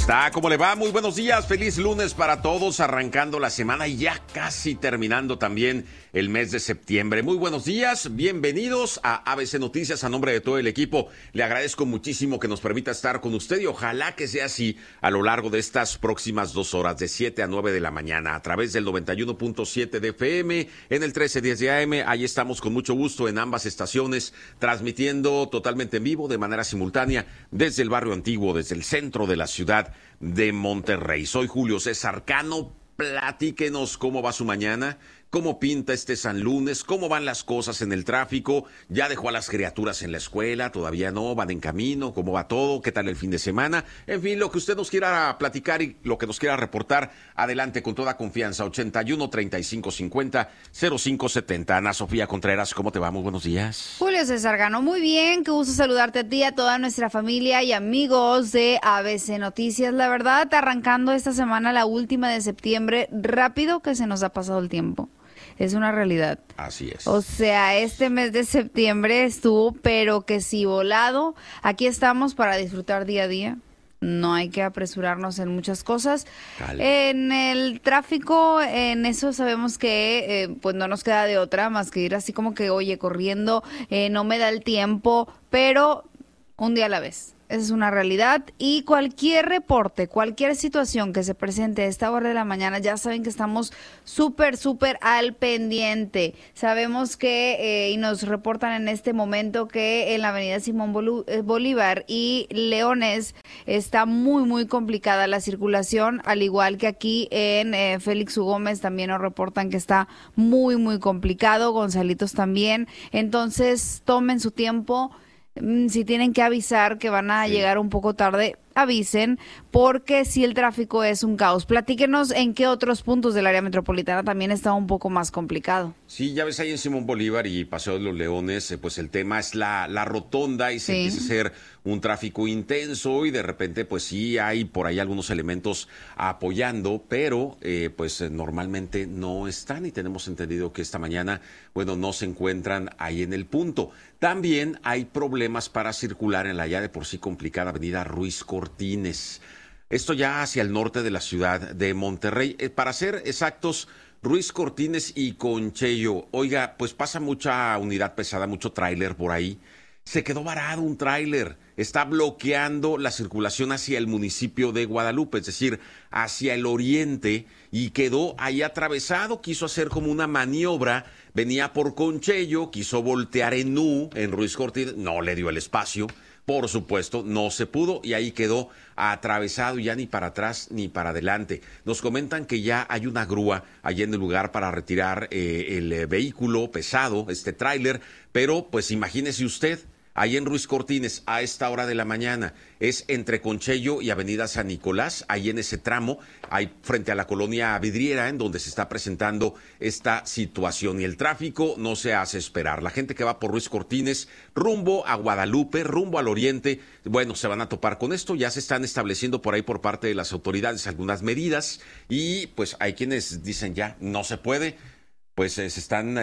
está? ¿Cómo le va? Muy buenos días, feliz lunes para todos, arrancando la semana y ya casi terminando también el mes de septiembre. Muy buenos días, bienvenidos a ABC Noticias. A nombre de todo el equipo, le agradezco muchísimo que nos permita estar con usted y ojalá que sea así a lo largo de estas próximas 2 horas, de 7 a 9 de la mañana, a través del 91.7 de FM, en el 1310 de AM. Ahí estamos con mucho gusto en ambas estaciones, transmitiendo totalmente en vivo, de manera simultánea, desde el barrio antiguo, desde el centro de la ciudad de Monterrey. Soy Julio César Cano. Platíquenos cómo va su mañana, cómo pinta este San Lunes, cómo van las cosas en el tráfico. ¿Ya dejó a las criaturas en la escuela? ¿Todavía no? ¿Van en camino? ¿Cómo va todo? ¿Qué tal el fin de semana? En fin, lo que usted nos quiera platicar y lo que nos quiera reportar, adelante con toda confianza. 81 35 50 05 70. Ana Sofía Contreras, ¿cómo te va? Muy buenos días. Julio César Cano, muy bien, qué gusto saludarte a ti, a toda nuestra familia y amigos de ABC Noticias. La verdad, arrancando esta semana, la última de septiembre, rápido que se nos ha pasado el tiempo. Es una realidad. Así es. O sea, este mes de septiembre estuvo, pero que sí, volado. Aquí estamos para disfrutar día a día. No hay que apresurarnos en muchas cosas. Calma. En el tráfico, en eso sabemos que pues no nos queda de otra más que ir así como que, oye, corriendo, no me da el tiempo, pero un día a la vez. Esa es una realidad y cualquier reporte, cualquier situación que se presente a esta hora de la mañana, ya saben que estamos súper al pendiente. Sabemos que, y nos reportan en este momento que en la avenida Simón Bolívar y Leones está muy complicada la circulación, al igual que aquí en Félix U. Gómez también nos reportan que está muy complicado, Gonzalitos también. Entonces tomen su tiempo. Si tienen que avisar que van a llegar un poco tarde, avisen, porque si el tráfico es un caos. Platíquenos en qué otros puntos del área metropolitana también está un poco más complicado. Sí, ya ves ahí en Simón Bolívar y Paseo de los Leones, pues el tema es la rotonda y se empieza a hacer un tráfico intenso y de repente pues sí hay por ahí algunos elementos apoyando, pero pues normalmente no están y tenemos entendido que esta mañana, bueno, no se encuentran ahí en el punto. También hay problemas para circular en la ya de por sí complicada avenida Ruiz Cortines. Esto ya hacia el norte de la ciudad de Monterrey. Para ser exactos, Ruiz Cortines y Conchello. Oiga, pues pasa mucha unidad pesada, mucho tráiler por ahí. Se quedó varado un tráiler. Está bloqueando la circulación hacia el municipio de Guadalupe, es decir, hacia el oriente, y quedó ahí atravesado. Quiso hacer como una maniobra, venía por Conchello, quiso voltear en U, en Ruiz Cortines, no le dio el espacio. Por supuesto, no se pudo y ahí quedó atravesado, ya ni para atrás ni para adelante. Nos comentan que ya hay una grúa allí en el lugar para retirar el vehículo pesado, este tráiler, pero pues imagínese usted, ahí en Ruiz Cortines, a esta hora de la mañana, es entre Conchello y Avenida San Nicolás, ahí en ese tramo, ahí frente a la colonia Vidriera, en donde se está presentando esta situación. Y el tráfico no se hace esperar. La gente que va por Ruiz Cortines, rumbo a Guadalupe, rumbo al oriente, bueno, se van a topar con esto. Ya se están estableciendo por ahí por parte de las autoridades algunas medidas y pues hay quienes dicen ya, no se puede. Pues se están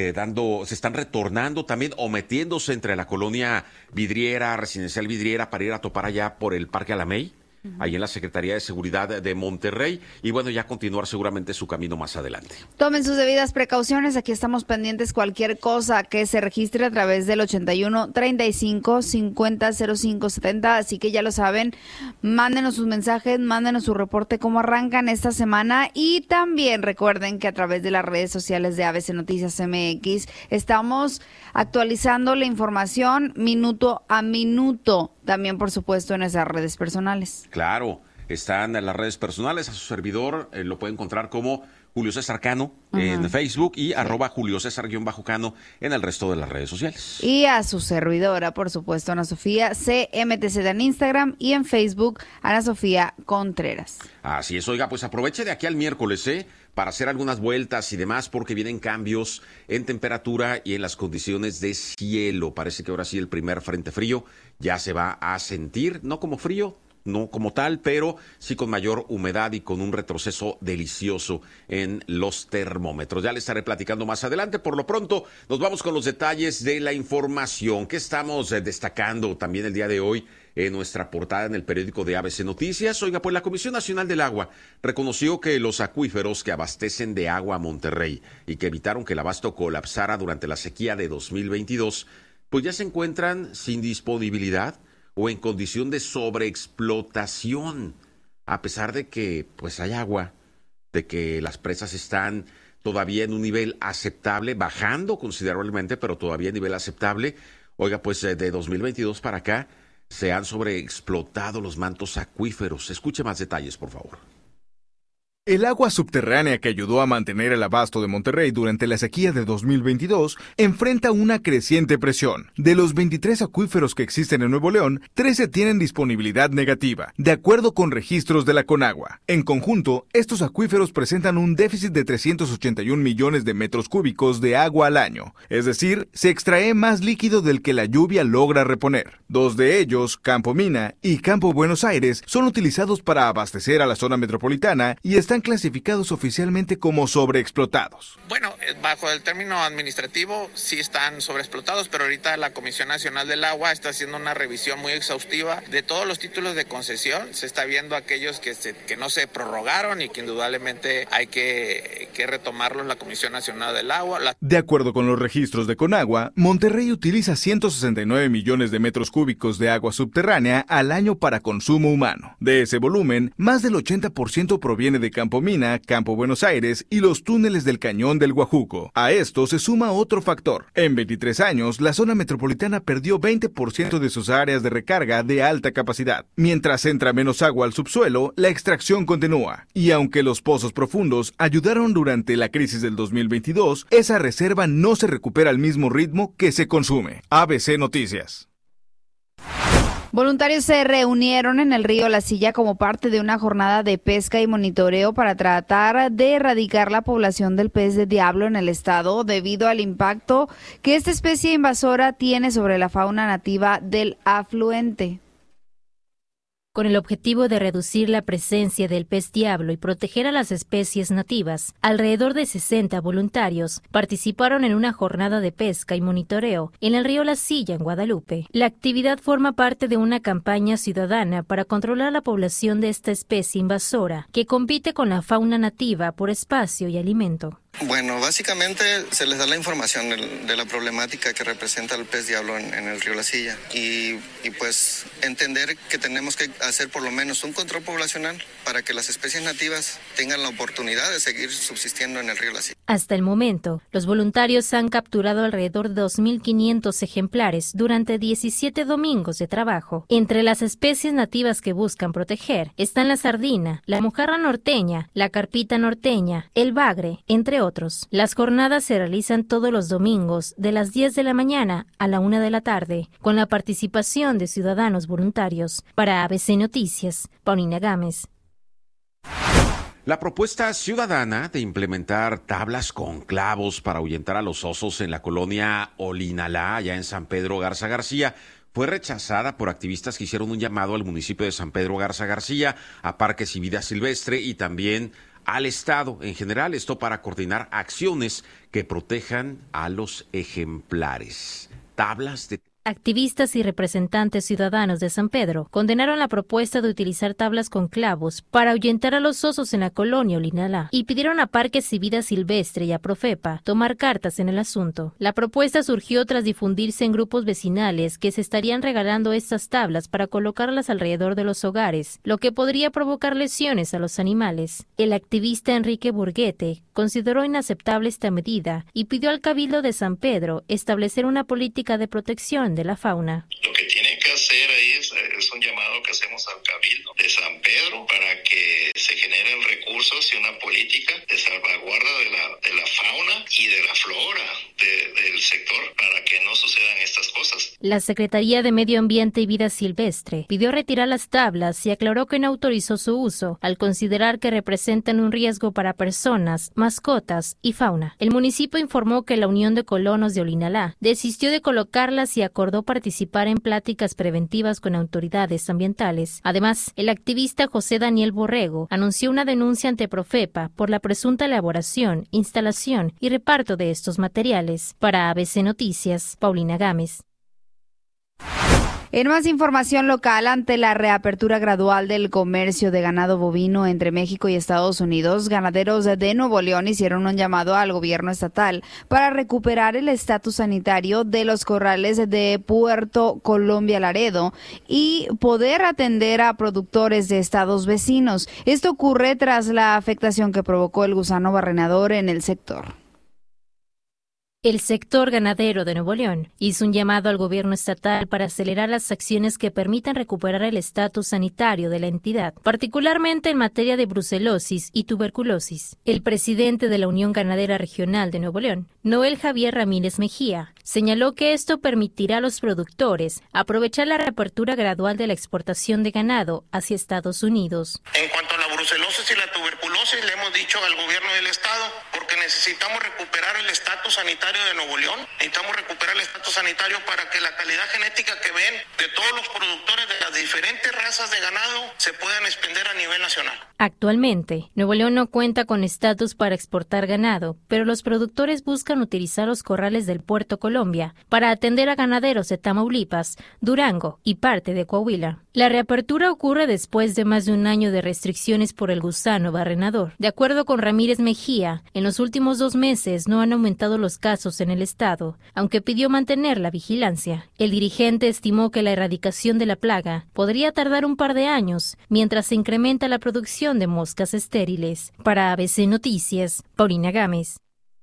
retornando también o metiéndose entre la colonia Vidriera, Residencial Vidriera, para ir a topar allá por el Parque Alamey, ahí en la Secretaría de Seguridad de Monterrey, y bueno, ya continuar seguramente su camino más adelante. Tomen sus debidas precauciones, aquí estamos pendientes cualquier cosa que se registre a través del 81 35 50 05 70, así que ya lo saben, mándenos sus mensajes, mándenos su reporte, cómo arrancan esta semana, y también recuerden que a través de las redes sociales de ABC Noticias MX estamos actualizando la información minuto a minuto, también por supuesto en esas redes personales. Claro, están en las redes personales, a su servidor lo puede encontrar como Julio César Cano en Facebook y @Julio César_Cano en el resto de las redes sociales. Y a su servidora, por supuesto, Ana Sofía CMTZ en Instagram y en Facebook, Ana Sofía Contreras. Así es, oiga, pues aproveche de aquí al miércoles, para hacer algunas vueltas y demás, porque vienen cambios en temperatura y en las condiciones de cielo. Parece que ahora sí el primer frente frío ya se va a sentir, no como frío, no como tal, pero sí con mayor humedad y con un retroceso delicioso en los termómetros. Ya les estaré platicando más adelante. Por lo pronto, nos vamos con los detalles de la información que estamos destacando también el día de hoy en nuestra portada en el periódico de ABC Noticias. Oiga, pues la Comisión Nacional del Agua reconoció que los acuíferos que abastecen de agua a Monterrey y que evitaron que el abasto colapsara durante la sequía de 2022, pues ya se encuentran sin disponibilidad o en condición de sobreexplotación, a pesar de que pues hay agua, de que las presas están todavía en un nivel aceptable, bajando considerablemente, pero todavía en nivel aceptable. Oiga, pues de 2022 para acá se han sobreexplotado los mantos acuíferos. Escuche más detalles, por favor. El agua subterránea que ayudó a mantener el abasto de Monterrey durante la sequía de 2022 enfrenta una creciente presión. De los 23 acuíferos que existen en Nuevo León, 13 tienen disponibilidad negativa, de acuerdo con registros de la Conagua. En conjunto, estos acuíferos presentan un déficit de 381 millones de metros cúbicos de agua al año, es decir, se extrae más líquido del que la lluvia logra reponer. 2 de ellos, Campo Mina y Campo Buenos Aires, son utilizados para abastecer a la zona metropolitana y están clasificados oficialmente como sobreexplotados. Bueno, bajo el término administrativo sí están sobreexplotados, pero ahorita la Comisión Nacional del Agua está haciendo una revisión muy exhaustiva de todos los títulos de concesión. Se está viendo aquellos que no se prorrogaron y que indudablemente hay que retomarlos la Comisión Nacional del Agua. De acuerdo con los registros de Conagua, Monterrey utiliza 169 millones de metros cúbicos de agua subterránea al año para consumo humano. De ese volumen, más del 80% proviene de Campo Mina, Campo Buenos Aires y los túneles del Cañón del Guajuco. A esto se suma otro factor. En 23 años, la zona metropolitana perdió 20% de sus áreas de recarga de alta capacidad. Mientras entra menos agua al subsuelo, la extracción continúa. Y aunque los pozos profundos ayudaron durante la crisis del 2022, esa reserva no se recupera al mismo ritmo que se consume. ABC Noticias. Voluntarios se reunieron en el río La Silla como parte de una jornada de pesca y monitoreo para tratar de erradicar la población del pez de diablo en el estado debido al impacto que esta especie invasora tiene sobre la fauna nativa del afluente. Con el objetivo de reducir la presencia del pez diablo y proteger a las especies nativas, alrededor de 60 voluntarios participaron en una jornada de pesca y monitoreo en el río La Silla, en Guadalupe. La actividad forma parte de una campaña ciudadana para controlar la población de esta especie invasora, que compite con la fauna nativa por espacio y alimento. Bueno, básicamente se les da la información de la problemática que representa el pez diablo en el río La Silla y pues entender que tenemos que hacer por lo menos un control poblacional para que las especies nativas tengan la oportunidad de seguir subsistiendo en el río La Silla. Hasta el momento, los voluntarios han capturado alrededor de 2.500 ejemplares durante 17 domingos de trabajo. Entre las especies nativas que buscan proteger están la sardina, la mojarra norteña, la carpita norteña, el bagre, entre otros. Las jornadas se realizan todos los domingos de las 10 de la mañana a la 1 de la tarde, con la participación de ciudadanos voluntarios. Para ABC Noticias, Paulina Gámez. La propuesta ciudadana de implementar tablas con clavos para ahuyentar a los osos en la colonia Olinalá, allá en San Pedro Garza García, fue rechazada por activistas que hicieron un llamado al municipio de San Pedro Garza García, a Parques y Vida Silvestre y también al Estado en general, esto para coordinar acciones que protejan a los ejemplares. Tablas de... Activistas y representantes ciudadanos de San Pedro condenaron la propuesta de utilizar tablas con clavos para ahuyentar a los osos en la colonia Olinalá y pidieron a Parques y Vida Silvestre y a Profepa tomar cartas en el asunto. La propuesta surgió tras difundirse en grupos vecinales que se estarían regalando estas tablas para colocarlas alrededor de los hogares, lo que podría provocar lesiones a los animales. El activista Enrique Burguete consideró inaceptable esta medida y pidió al Cabildo de San Pedro establecer una política de protección de la fauna. Lo que tiene que hacer ahí es un llamado que hacemos al Cabildo de San Pedro para que se generen recursos y una política de salvaguarda de la fauna y de la flora del sector para que no sucedan estas cosas. La Secretaría de Medio Ambiente y Vida Silvestre pidió retirar las tablas y aclaró que no autorizó su uso, al considerar que representan un riesgo para personas, mascotas y fauna. El municipio informó que la Unión de Colonos de Olinalá desistió de colocarlas y acordó participar en pláticas preventivas con autoridades ambientales. Además, el activista José Daniel Borrego anunció una denuncia ante Profepa por la presunta elaboración, instalación y reparto de estos materiales. Para ABC Noticias, Paulina Gámez. En más información local, ante la reapertura gradual del comercio de ganado bovino entre México y Estados Unidos, ganaderos de Nuevo León hicieron un llamado al gobierno estatal para recuperar el estatus sanitario de los corrales de Puerto Colombia Laredo y poder atender a productores de estados vecinos. Esto ocurre tras la afectación que provocó el gusano barrenador en el sector. El sector ganadero de Nuevo León hizo un llamado al gobierno estatal para acelerar las acciones que permitan recuperar el estatus sanitario de la entidad, particularmente en materia de brucelosis y tuberculosis. El presidente de la Unión Ganadera Regional de Nuevo León, Noel Javier Ramírez Mejía, señaló que esto permitirá a los productores aprovechar la reapertura gradual de la exportación de ganado hacia Estados Unidos. En cuanto a la brucelosis y la tuberculosis, le hemos dicho al gobierno del estado, porque necesitamos recuperar el estatus sanitario de Nuevo León, necesitamos recuperar el estatus sanitario para que la calidad genética que ven de todos los productores de las diferentes razas de ganado se puedan expender a nivel nacional. Actualmente, Nuevo León no cuenta con estatus para exportar ganado, pero los productores buscan utilizar los corrales del Puerto Colombia para atender a ganaderos de Tamaulipas, Durango y parte de Coahuila. La reapertura ocurre después de más de un año de restricciones por el gusano barrenador. De acuerdo con Ramírez Mejía, en los últimos 2 meses no han aumentado los casos en el estado, aunque pidió mantener la vigilancia. El dirigente estimó que la erradicación de la plaga podría tardar un par de años, mientras se incrementa la producción de moscas estériles. Para ABC Noticias, Paulina Gámez.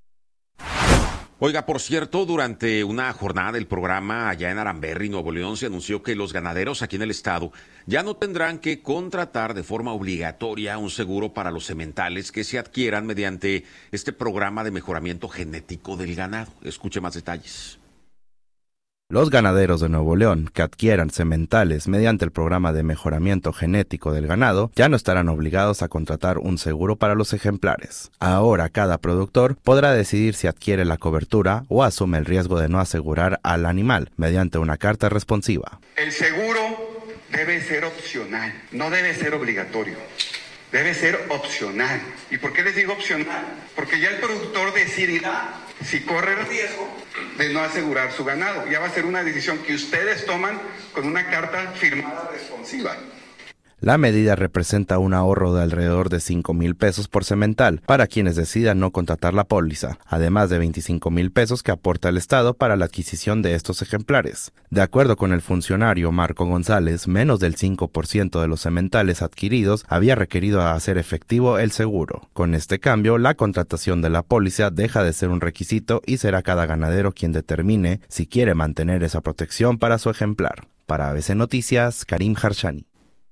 Oiga, por cierto, durante una jornada del programa allá en Aramberri, Nuevo León, se anunció que los ganaderos aquí en el estado ya no tendrán que contratar de forma obligatoria un seguro para los sementales que se adquieran mediante este programa de mejoramiento genético del ganado. Escuche más detalles. Los ganaderos de Nuevo León que adquieran sementales mediante el programa de mejoramiento genético del ganado ya no estarán obligados a contratar un seguro para los ejemplares. Ahora cada productor podrá decidir si adquiere la cobertura o asume el riesgo de no asegurar al animal mediante una carta responsiva. El seguro debe ser opcional, no debe ser obligatorio. Debe ser opcional. ¿Y por qué les digo opcional? Porque ya el productor decidirá si corre el riesgo de no asegurar su ganado. Ya va a ser una decisión que ustedes toman con una carta firmada responsiva. La medida representa un ahorro de alrededor de 5,000 pesos por semental para quienes decidan no contratar la póliza, además de 25,000 pesos que aporta el Estado para la adquisición de estos ejemplares. De acuerdo con el funcionario Marco González, menos del 5% de los sementales adquiridos había requerido hacer efectivo el seguro. Con este cambio, la contratación de la póliza deja de ser un requisito y será cada ganadero quien determine si quiere mantener esa protección para su ejemplar. Para ABC Noticias, Karim Harshani.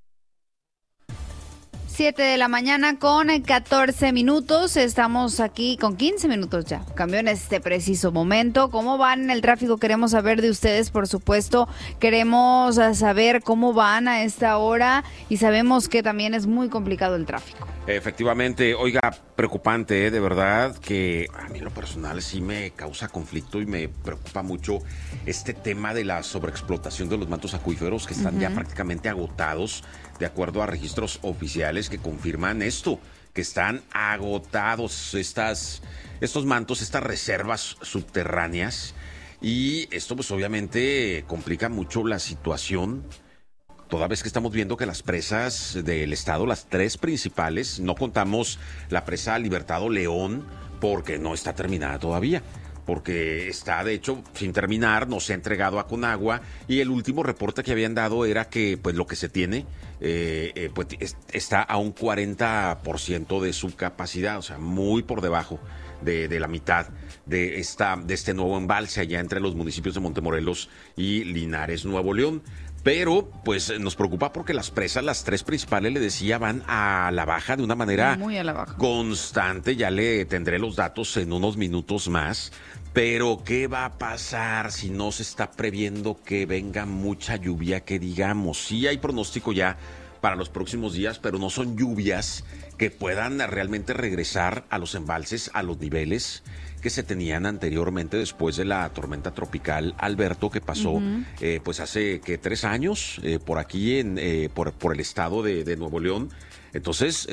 7 de la mañana con 14 minutos. Estamos aquí con 15 minutos ya. Cambió en este preciso momento. ¿Cómo van en el tráfico? Queremos saber de ustedes, por supuesto. Queremos saber cómo van a esta hora y sabemos que también es muy complicado el tráfico. Efectivamente, oiga, preocupante, de verdad, que a mí en lo personal sí me causa conflicto y me preocupa mucho este tema de la sobreexplotación de los mantos acuíferos que están ya prácticamente agotados, de acuerdo a registros oficiales que confirman esto, que están agotados estos mantos, estas reservas subterráneas, y esto pues obviamente complica mucho la situación, toda vez que estamos viendo que las presas del estado, las 3 principales, no contamos la presa Libertado León porque no está terminada todavía, porque está de hecho sin terminar, no se ha entregado a Conagua, y el último reporte que habían dado era que pues lo que se tiene pues está a un 40% de su capacidad, o sea, muy por debajo de la mitad de este nuevo embalse allá entre los municipios de Montemorelos y Linares, Nuevo León. Pero, pues, nos preocupa porque las presas, las 3 principales, le decía, van a la baja de una manera muy a la baja, constante. Ya le tendré los datos en unos minutos más. Pero, ¿qué va a pasar si no se está previendo que venga mucha lluvia? Que digamos, sí hay pronóstico ya para los próximos días, pero no son lluvias que puedan realmente regresar a los embalses, a los niveles que se tenían anteriormente después de la tormenta tropical Alberto, que pasó pues hace 3 años por aquí por el estado de Nuevo León. Entonces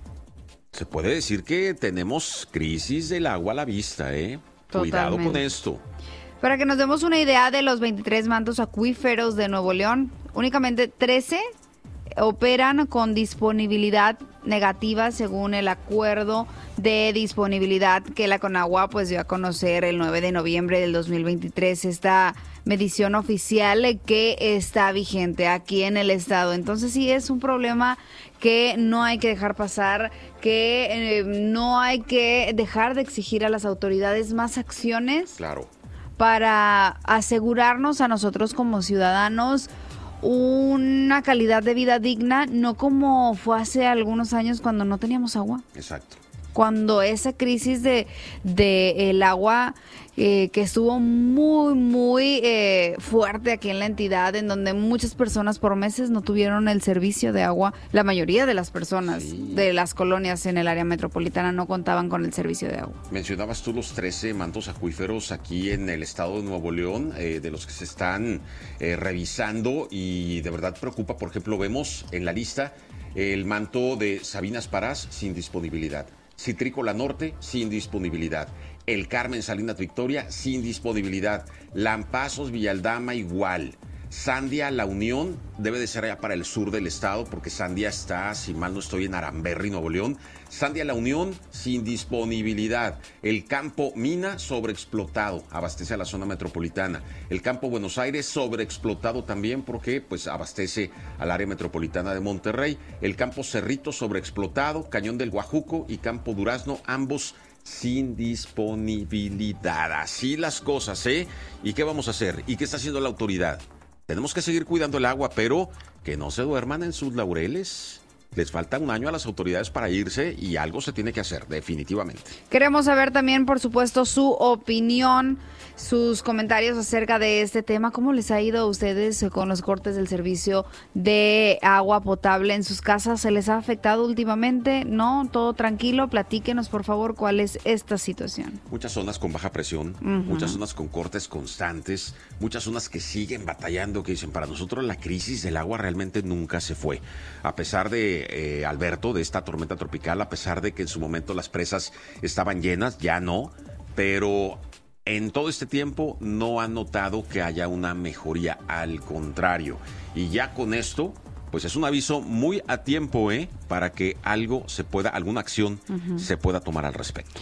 se puede decir que tenemos crisis del agua a la vista. Cuidado con esto. Para que nos demos una idea de los 23 mantos acuíferos de Nuevo León, únicamente 13 operan con disponibilidad negativa según el acuerdo de disponibilidad que la Conagua pues dio a conocer el 9 de noviembre del 2023, esta medición oficial que está vigente aquí en el estado. Entonces sí es un problema que no hay que dejar pasar, que no hay que dejar de exigir a las autoridades más acciones. Claro. Para asegurarnos a nosotros como ciudadanos una calidad de vida digna, no como fue hace algunos años cuando no teníamos agua. Exacto. Cuando esa crisis de el agua que estuvo muy fuerte aquí en la entidad, en donde muchas personas por meses no tuvieron el servicio de agua, la mayoría de las personas de las colonias en el área metropolitana no contaban con el servicio de agua. Mencionabas tú los 13 mantos acuíferos aquí en el estado de Nuevo León, de los que se están revisando, y de verdad preocupa. Por ejemplo, vemos en la lista el manto de Sabinas Parás sin disponibilidad, Citrícola Norte sin disponibilidad, El Carmen Salinas Victoria sin disponibilidad, Lampazos Villaldama igual, Sandia La Unión debe de ser allá para el sur del estado, porque Sandia está, si mal no estoy, en Aramberri, Nuevo León. Sandia La Unión sin disponibilidad. El Campo Mina sobreexplotado, abastece a la zona metropolitana. El Campo Buenos Aires sobreexplotado también, porque pues abastece al área metropolitana de Monterrey. El Campo Cerrito sobreexplotado, Cañón del Guajuco y Campo Durazno, ambos sin disponibilidad. Así las cosas, ¿eh? ¿Y qué vamos a hacer? ¿Y qué está haciendo la autoridad? Tenemos que seguir cuidando el agua, pero que no se duerman en sus laureles. Les falta un año a las autoridades para irse y algo se tiene que hacer, definitivamente. Queremos saber también, por supuesto, su opinión, sus comentarios acerca de este tema. ¿Cómo les ha ido a ustedes con los cortes del servicio de agua potable en sus casas? ¿Se les ha afectado últimamente? ¿No? ¿Todo tranquilo? Platíquenos, por favor, cuál es esta situación. Muchas zonas con baja presión, muchas zonas con cortes constantes, muchas zonas que siguen batallando, que dicen, para nosotros la crisis del agua realmente nunca se fue. A pesar de Alberto, de esta tormenta tropical, a pesar de que en su momento las presas estaban llenas, ya no, pero en todo este tiempo no han notado que haya una mejoría, al contrario. Y ya con esto, pues es un aviso muy a tiempo, para que alguna acción se pueda tomar al respecto.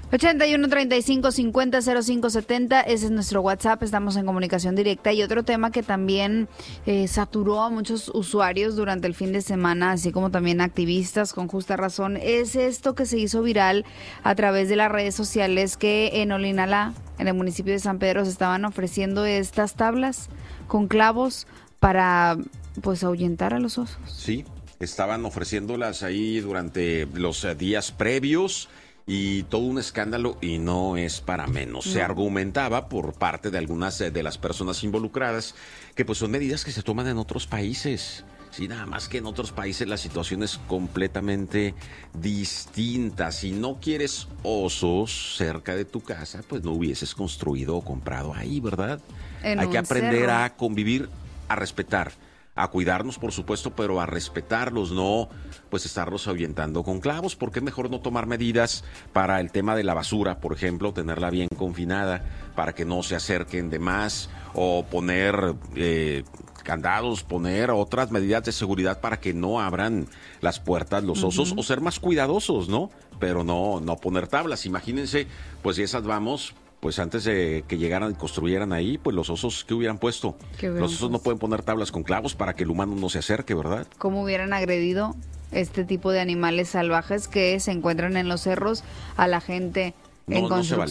81-35-50-0570, ese es nuestro WhatsApp, estamos en comunicación directa. Y otro tema que también saturó a muchos usuarios durante el fin de semana, así como también activistas con justa razón, es esto que se hizo viral a través de las redes sociales, que en Olinalá, en el municipio de San Pedro, se estaban ofreciendo estas tablas con clavos para pues ahuyentar a los osos. Sí, estaban ofreciéndolas ahí durante los días previos. Y todo un escándalo, y no es para menos. No. Se argumentaba por parte de algunas de las personas involucradas que pues son medidas que se toman en otros países. Sí, nada más que en otros países la situación es completamente distinta. Si no quieres osos cerca de tu casa, pues no hubieses construido o comprado ahí, ¿verdad? Hay que aprender a convivir, a respetar, a cuidarnos, por supuesto, pero a respetarlos, no pues estarlos ahuyentando con clavos. ¿Por qué mejor no tomar medidas para el tema de la basura, por ejemplo, tenerla bien confinada para que no se acerquen de más, o poner candados, poner otras medidas de seguridad para que no abran las puertas los osos, o ser más cuidadosos, ¿no? Pero no poner tablas. Imagínense, pues si esas vamos, pues antes de que llegaran y construyeran ahí, pues los osos, ¿qué hubieran puesto? Los osos no pueden poner tablas con clavos para que el humano no se acerque, ¿verdad? ¿Cómo hubieran agredido este tipo de animales salvajes que se encuentran en los cerros a la gente en construcción?